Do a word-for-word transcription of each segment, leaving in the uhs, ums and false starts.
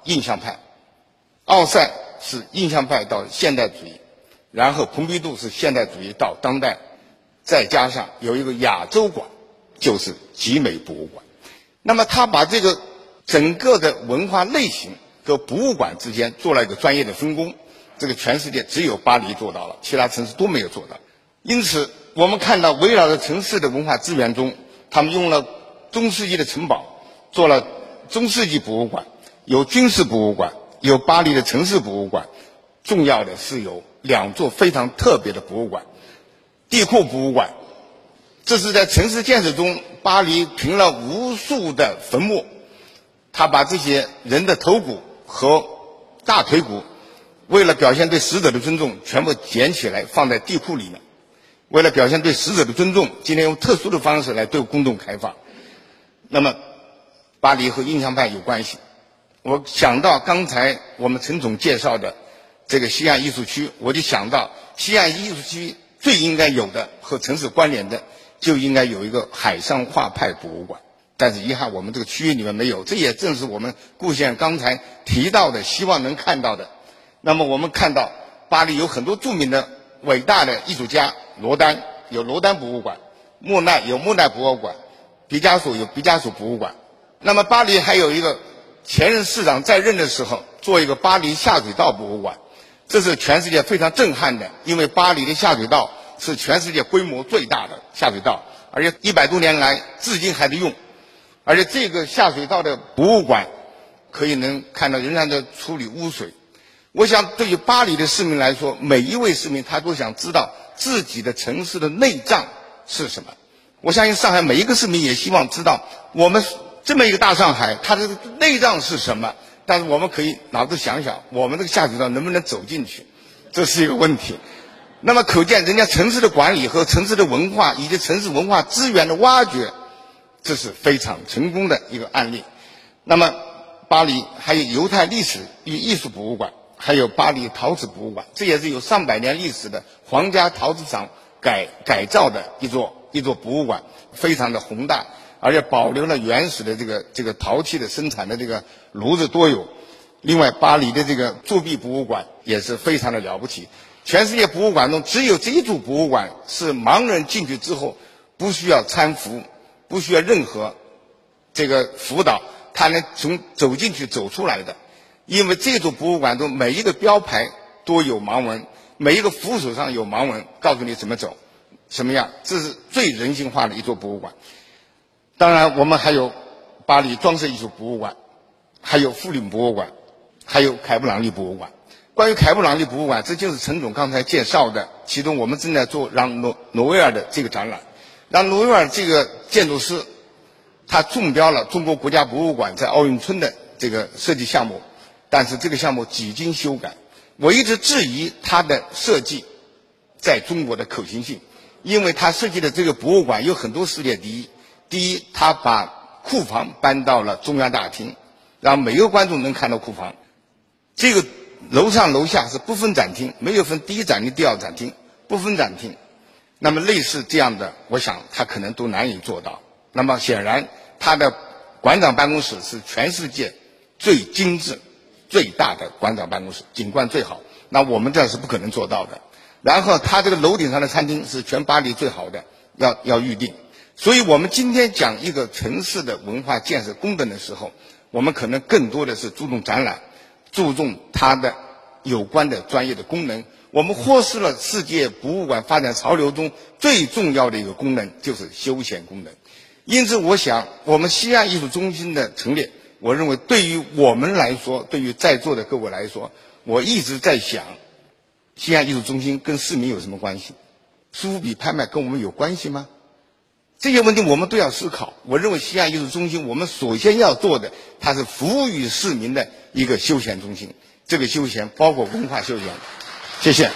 印象派，奥赛是印象派到现代主义，然后蓬皮杜是现代主义到当代，再加上有一个亚洲馆，就是集美博物馆。那么他把这个整个的文化类型和博物馆之间做了一个专业的分工，这个全世界只有巴黎做到了，其他城市都没有做到。因此我们看到围绕着城市的文化资源中，他们用了中世纪的城堡做了中世纪博物馆，有军事博物馆，有巴黎的城市博物馆，重要的是有两座非常特别的博物馆，地库博物馆，这是在城市建设中巴黎平了无数的坟墓，他把这些人的头骨和大腿骨为了表现对死者的尊重全部捡起来放在地库里面，为了表现对死者的尊重，今天用特殊的方式来对公众开放。那么巴黎和印象派有关系，我想到刚才我们陈总介绍的这个西岸艺术区，我就想到西岸艺术区最应该有的和城市关联的就应该有一个海上画派博物馆，但是遗憾我们这个区域里面没有，这也正是我们顾县刚才提到的希望能看到的。那么我们看到巴黎有很多著名的伟大的艺术家，罗丹有罗丹博物馆，莫奈有莫奈博物馆，毕加索有毕加索博物馆。那么巴黎还有一个前任市长在任的时候做一个巴黎下水道博物馆，这是全世界非常震撼的，因为巴黎的下水道是全世界规模最大的下水道，而且一百多年来至今还在用，而且这个下水道的博物馆可以能看到仍然在处理污水。我想对于巴黎的市民来说，每一位市民他都想知道自己的城市的内脏是什么。我相信上海每一个市民也希望知道我们这么一个大上海它的内脏是什么，但是我们可以脑子想想我们这个下水道能不能走进去，这是一个问题。那么可见人家城市的管理和城市的文化以及城市文化资源的挖掘，这是非常成功的一个案例。那么巴黎还有犹太历史与艺术博物馆，还有巴黎陶瓷博物馆，这也是有上百年历史的皇家陶瓷厂改改造的一座一座博物馆，非常的宏大，而且保留了原始的这个这个陶器的生产的这个炉子多有。另外巴黎的这个铸币博物馆也是非常的了不起，全世界博物馆中只有这一座博物馆是盲人进去之后不需要搀扶，不需要任何这个辅导，他能从走进去走出来的。因为这座博物馆中每一个标牌都有盲文，每一个扶手上有盲文，告诉你怎么走什么样，这是最人性化的一座博物馆。当然我们还有巴黎装饰艺术博物馆，还有富林博物馆，还有凯布朗利博物馆。关于凯布朗利博物馆，这就是陈总刚才介绍的，其中我们正在做让诺诺威尔的这个展览。让诺威尔这个建筑师他中标了中国国家博物馆在奥运村的这个设计项目，但是这个项目几经修改，我一直质疑他的设计在中国的可行性，因为他设计的这个博物馆有很多世界第一。第一，他把库房搬到了中央大厅，让每个观众能看到库房。这个楼上楼下是不分展厅，没有分第一展厅第二展厅，不分展厅。那么类似这样的，我想他可能都难以做到。那么显然他的馆长办公室是全世界最精致最大的馆长办公室，景观最好，那我们这是不可能做到的。然后他这个楼顶上的餐厅是全巴黎最好的，要要预定。所以我们今天讲一个城市的文化建设功能的时候，我们可能更多的是注重展览，注重它的有关的专业的功能。我们忽视了世界博物馆发展潮流中最重要的一个功能，就是休闲功能。因此我想我们西岸艺术中心的陈列，我认为对于我们来说，对于在座的各位来说，我一直在想西岸艺术中心跟市民有什么关系？苏富比拍卖跟我们有关系吗？这些问题我们都要思考。我认为西岸艺术中心我们首先要做的，它是服务于市民的一个休闲中心，这个休闲包括文化休闲。谢谢。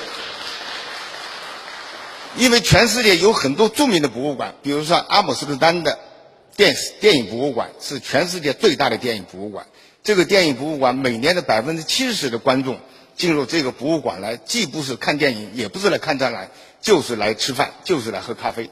因为全世界有很多著名的博物馆，比如说阿姆斯特丹的电电影博物馆是全世界最大的电影博物馆。这个电影博物馆每年的百分之七十的观众进入这个博物馆来，既不是看电影，也不是来看展览，就是来吃饭，就是来喝咖啡。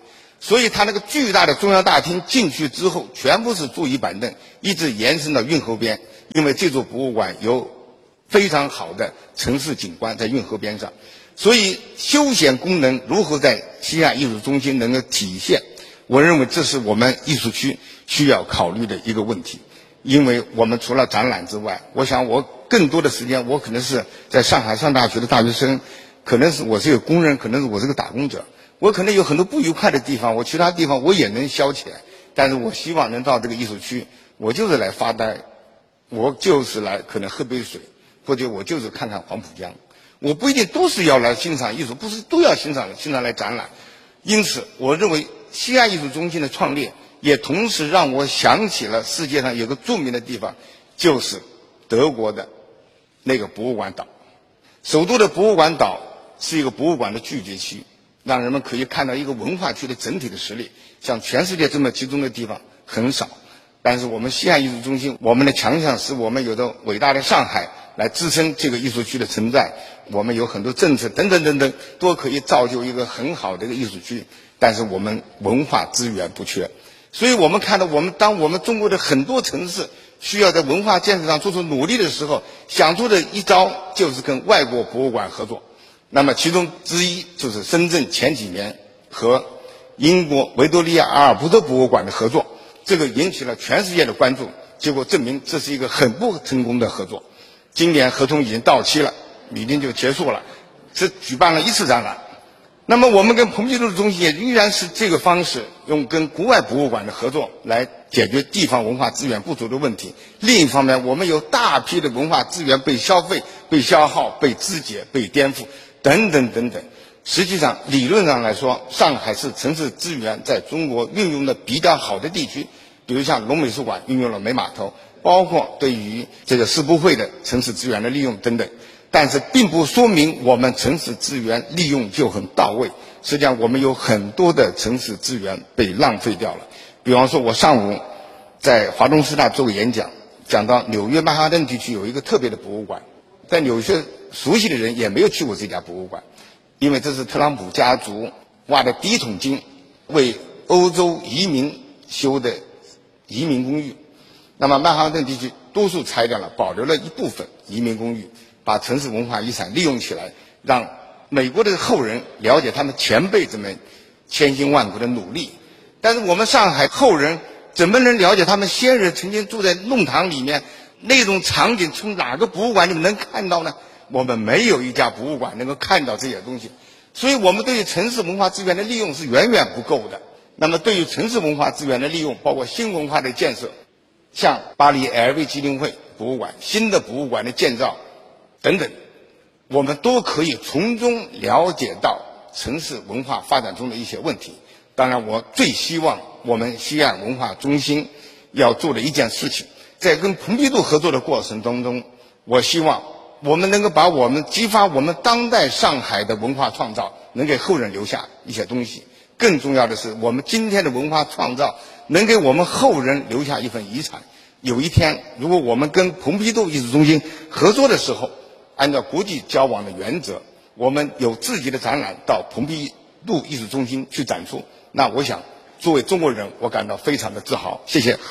所以它那个巨大的中央大厅进去之后，全部是座椅板凳，一直延伸到运河边。因为这座博物馆有非常好的城市景观在运河边上，所以休闲功能如何在西岸艺术中心能够体现，我认为这是我们艺术区需要考虑的一个问题。因为我们除了展览之外，我想我更多的时间，我可能是在上海上大学的大学生，可能是我是个工人，可能是我是个打工者，我可能有很多不愉快的地方，我其他地方我也能消遣，但是我希望能到这个艺术区，我就是来发呆，我就是来可能喝杯水，或者我就是看看黄浦江，我不一定都是要来欣赏艺术，不是都要欣赏欣赏来展览。因此我认为西岸艺术中心的创立也同时让我想起了世界上有个著名的地方，就是德国的那个博物馆岛。首都的博物馆岛是一个博物馆的聚集区，让人们可以看到一个文化区的整体的实力，像全世界这么集中的地方很少。但是我们西岸艺术中心，我们的强项是我们有着伟大的上海来支撑这个艺术区的存在，我们有很多政策等等等等，都可以造就一个很好的一个艺术区。但是我们文化资源不缺，所以我们看到我们当我们中国的很多城市需要在文化建设上做出努力的时候，想出的一招就是跟外国博物馆合作。那么其中之一就是深圳前几年和英国维多利亚阿尔伯特博物馆的合作，这个引起了全世界的关注，结果证明这是一个很不成功的合作。今年合同已经到期了，已经就结束了，只举办了一次展览。那么我们跟蓬皮杜中心也仍然是这个方式，用跟国外博物馆的合作来解决地方文化资源不足的问题。另一方面，我们有大批的文化资源被消费、被消耗、被肢解、被颠覆等等等等。实际上理论上来说，上海是城市资源在中国运用的比较好的地区，比如像龙美术馆运用了美码头，包括对于这个世博会的城市资源的利用等等。但是并不说明我们城市资源利用就很到位，实际上我们有很多的城市资源被浪费掉了。比方说我上午在华东师大做个演讲，讲到纽约曼哈顿地区有一个特别的博物馆，在纽约熟悉的人也没有去过这家博物馆，因为这是特朗普家族挖的第一桶金，为欧洲移民修的移民公寓。那么曼哈顿地区多数拆掉了，保留了一部分移民公寓，把城市文化遗产利用起来，让美国的后人了解他们前辈这么千辛万苦的努力。但是我们上海后人怎么能了解他们先人曾经住在弄堂里面那种场景，从哪个博物馆里面能看到呢？我们没有一家博物馆能够看到这些东西，所以我们对于城市文化资源的利用是远远不够的。那么对于城市文化资源的利用，包括新文化的建设，像巴黎 L V 基金会博物馆、新的博物馆的建造等等，我们都可以从中了解到城市文化发展中的一些问题。当然我最希望我们西岸文化中心要做的一件事情，在跟蓬皮杜合作的过程当中，我希望我们能够把我们激发我们当代上海的文化创造能给后人留下一些东西。更重要的是，我们今天的文化创造能给我们后人留下一份遗产。有一天如果我们跟蓬皮杜艺术中心合作的时候，按照国际交往的原则，我们有自己的展览到蓬皮杜艺术中心去展出，那我想作为中国人我感到非常的自豪。谢谢。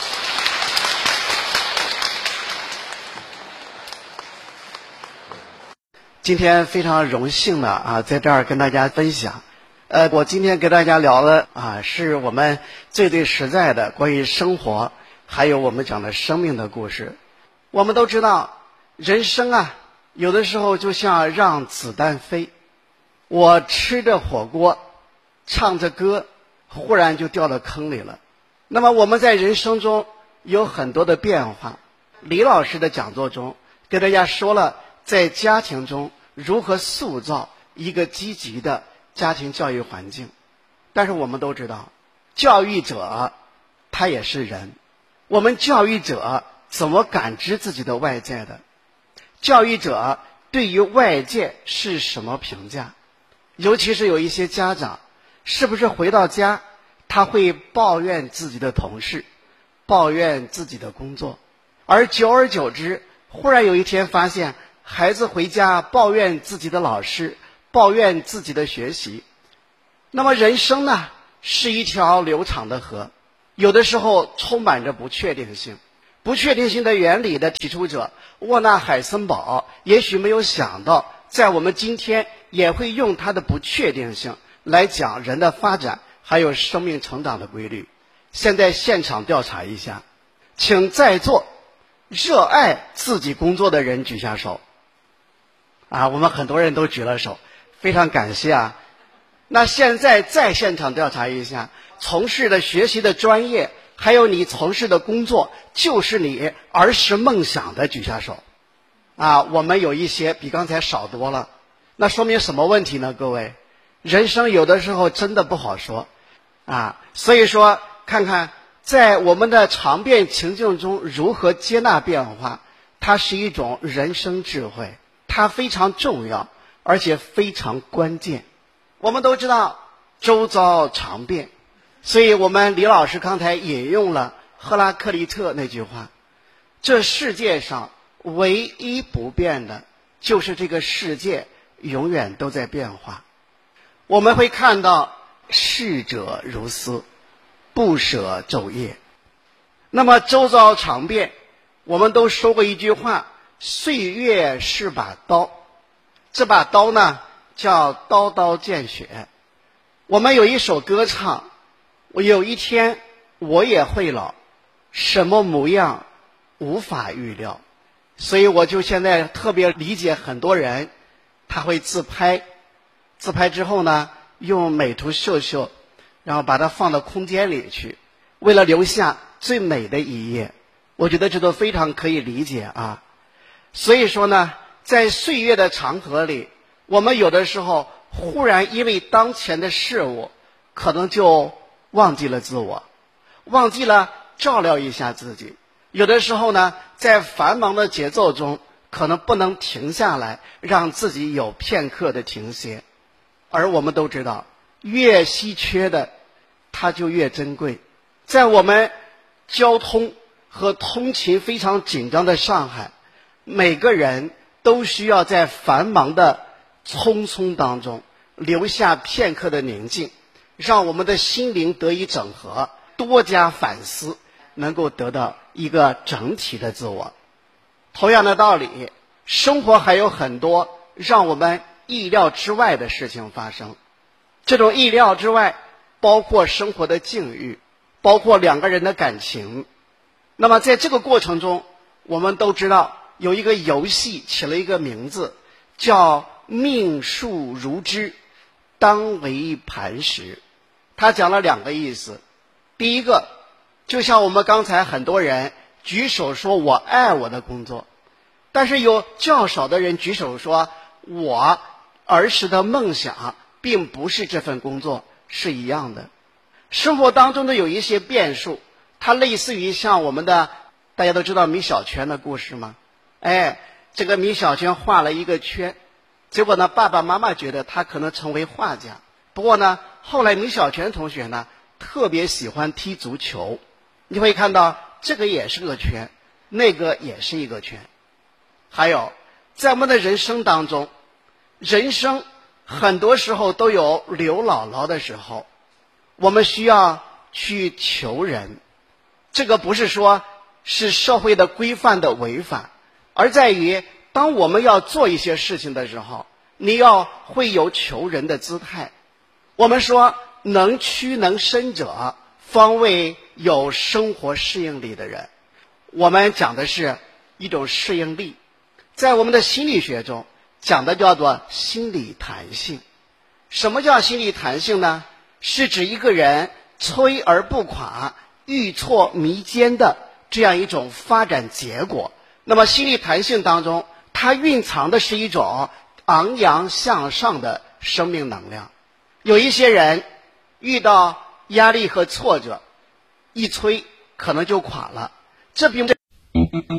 今天非常荣幸的啊，在这儿跟大家分享。呃，我今天跟大家聊的啊，是我们最最实在的关于生活，还有我们讲的生命的故事。我们都知道，人生啊，有的时候就像让子弹飞。我吃着火锅，唱着歌，忽然就掉到坑里了。那么我们在人生中有很多的变化。李老师的讲座中跟大家说了，在家庭中如何塑造一个积极的家庭教育环境。但是我们都知道，教育者他也是人，我们教育者怎么感知自己的外在的？教育者对于外界是什么评价？尤其是有一些家长，是不是回到家他会抱怨自己的同事，抱怨自己的工作，而久而久之，忽然有一天发现孩子回家抱怨自己的老师，抱怨自己的学习。那么人生呢， 是一条流长的河，有的时候充满着不确定性。不确定性的原理的提出者沃纳海森堡也许没有想到，在我们今天也会用他的不确定性来讲人的发展还有生命成长的规律。现在现场调查一下，请在座热爱自己工作的人举下手。啊，我们很多人都举了手，非常感谢啊。那现在再现场调查一下，从事的学习的专业还有你从事的工作就是你儿时梦想的举下手。啊，我们有一些比刚才少多了，那说明什么问题呢？各位，人生有的时候真的不好说啊，所以说看看在我们的常变情境中如何接纳变化，它是一种人生智慧，它非常重要，而且非常关键。我们都知道周遭常变，所以我们李老师刚才引用了赫拉克利特那句话，这世界上唯一不变的就是这个世界永远都在变化。我们会看到逝者如斯，不舍昼夜。那么周遭常变，我们都说过一句话，岁月是把刀，这把刀呢叫刀刀见血。我们有一首歌唱，我有一天我也会老，什么模样无法预料。所以我就现在特别理解很多人，他会自拍，自拍之后呢用美图秀秀，然后把它放到空间里去，为了留下最美的一页。我觉得这都非常可以理解啊。所以说呢，在岁月的长河里，我们有的时候忽然因为当前的事物，可能就忘记了自我，忘记了照料一下自己。有的时候呢，在繁忙的节奏中，可能不能停下来，让自己有片刻的停歇。而我们都知道，越稀缺的，它就越珍贵。在我们交通和通勤非常紧张的上海，每个人都需要在繁忙的匆匆当中留下片刻的宁静，让我们的心灵得以整合，多加反思，能够得到一个整体的自我。同样的道理，生活还有很多让我们意料之外的事情发生。这种意料之外包括生活的境遇，包括两个人的感情。那么在这个过程中，我们都知道有一个游戏起了一个名字，叫命数如织，当为磐石。他讲了两个意思。第一个，就像我们刚才很多人举手说我爱我的工作，但是有较少的人举手说我儿时的梦想并不是这份工作，是一样的。生活当中的有一些变数，它类似于像我们的，大家都知道米小圈的故事吗？哎，这个米小圈画了一个圈，结果呢，爸爸妈妈觉得他可能成为画家。不过呢，后来米小圈同学呢，特别喜欢踢足球。你会看到这个也是个圈，那个也是一个圈。还有，在我们的人生当中，人生很多时候都有刘姥姥的时候，我们需要去求人。这个不是说是社会的规范的违反，而在于当我们要做一些事情的时候，你要会有求人的姿态。我们说能屈能伸者，方为有生活适应力的人。我们讲的是一种适应力，在我们的心理学中讲的叫做心理弹性。什么叫心理弹性呢？是指一个人摧而不垮，愈挫弥坚的这样一种发展结果。那么心理弹性当中，它蕴藏的是一种昂扬向上的生命能量。有一些人遇到压力和挫折，一摧可能就垮了，这并不